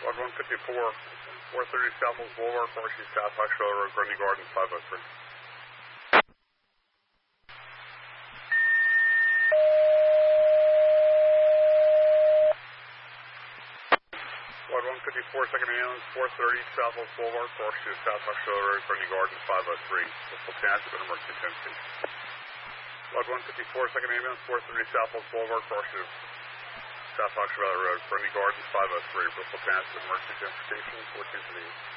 Squad 154, 430 Southwest Boulevard, Forestry South Oxford Road, Grundy Gardens, 503. Squad 154, second ambulance, 430 Southwest Boulevard, Forestry South Oxford Road, Grundy Gardens, 503. Bristol Transit and emergency 10 Squad 154, second ambulance, 430 Southwest Boulevard, Forestry South Oxford Road, Grundy Gardens, 503. Bristol Transit emergency transportation, 14 to the